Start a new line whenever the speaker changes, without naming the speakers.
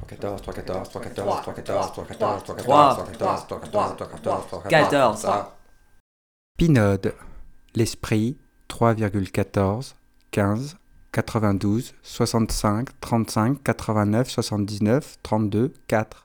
14.
Pinode, l'esprit, 3,14, 15, 92, 65, 35, 89, 79, 32, 4.